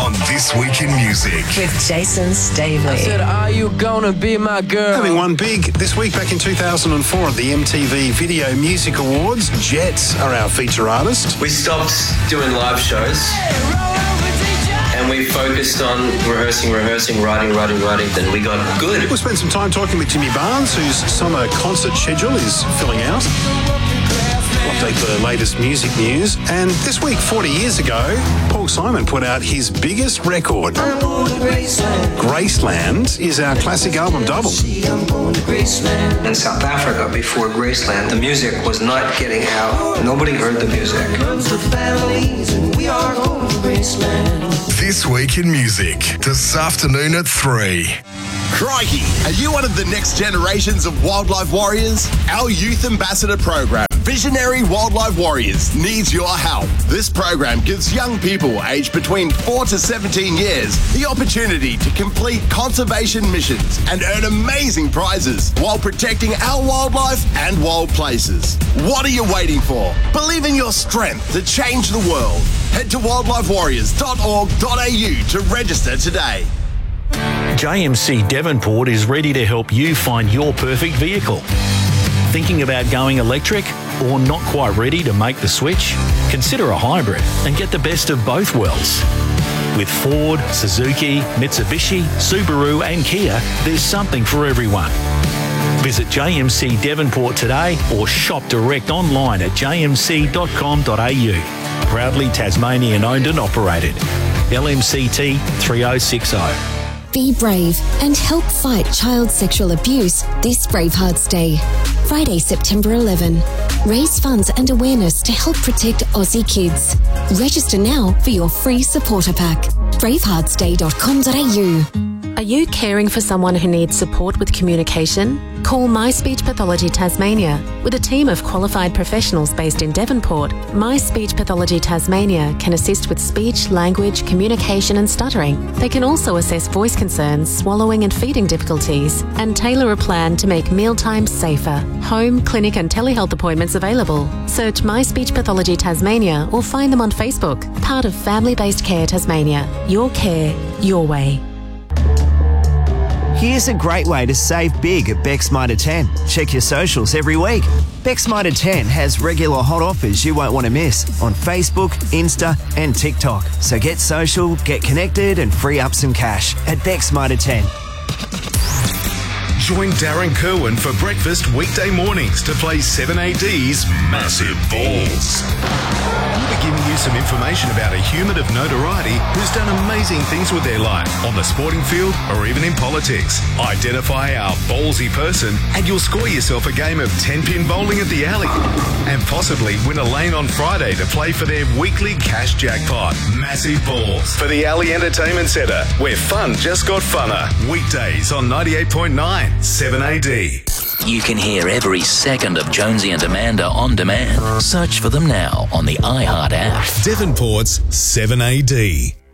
on This Week in Music. With Jason Stavely. I said, are you gonna be my girl? Having won big this week back in 2004 at the MTV Video Music Awards, Jets are our feature artist. We stopped doing live shows and we focused on rehearsing, writing. Then we got good. We'll spend some time talking with Jimmy Barnes, whose summer concert schedule is filling out. We'll update the latest music news. And this week, 40 years ago, Paul Simon put out his biggest record. Graceland is our classic album double. In South Africa, before Graceland, the music was not getting out. Nobody heard the music. This Week in Music, this afternoon at 3. Crikey, are you one of the next generations of wildlife warriors? Our youth ambassador program, Visionary Wildlife Warriors, needs your help. This program gives young people aged between 4 to 17 years the opportunity to complete conservation missions and earn amazing prizes while protecting our wildlife and wild places. What are you waiting for? Believe in your strength to change the world. Head to wildlifewarriors.org.au to register today. JMC Devonport is ready to help you find your perfect vehicle. Thinking about going electric or not quite ready to make the switch? Consider a hybrid and get the best of both worlds. With Ford, Suzuki, Mitsubishi, Subaru and Kia, there's something for everyone. Visit JMC Devonport today or shop direct online at jmc.com.au. Proudly Tasmanian owned and operated. LMCT 3060. Be brave and help fight child sexual abuse this Bravehearts Day. Friday, September 11. Raise funds and awareness to help protect Aussie kids. Register now for your free supporter pack. braveheartsday.com.au. Are you caring for someone who needs support with communication? Call My Speech Pathology Tasmania. With a team of qualified professionals based in Devonport, My Speech Pathology Tasmania can assist with speech, language, communication and stuttering. They can also assess voice concerns, swallowing and feeding difficulties, and tailor a plan to make mealtimes safer. Home, clinic and telehealth appointments available. Search My Speech Pathology Tasmania or find them on Facebook. Part of Family-Based Care Tasmania. Your care, your way. Here's a great way to save big at Beck's Mitre 10. Check your socials every week. Beck's Mitre 10 has regular hot offers you won't want to miss on Facebook, Insta and TikTok. So get social, get connected and free up some cash at Beck's Mitre 10. Join Darren Kerwin for breakfast weekday mornings to play 7AD's Massive Balls. We'll be giving you some information about a human of notoriety who's done amazing things with their life on the sporting field or even in politics. Identify our ballsy person and you'll score yourself a game of 10-pin bowling at the alley and possibly win a lane on Friday to play for their weekly cash jackpot. Massive Balls for the Alley Entertainment Centre, where fun just got funner. Weekdays on 98.9 7AD. You can hear every second of Jonesy and Amanda on demand. Search for them now on the iHeart app. Devonport's 7AD.